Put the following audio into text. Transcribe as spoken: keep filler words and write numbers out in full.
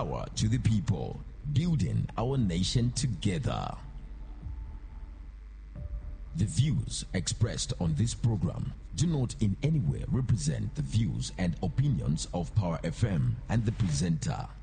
Power to the people, building our nation together. The views expressed on this program do not in any way represent the views and opinions of Power F M and the presenter.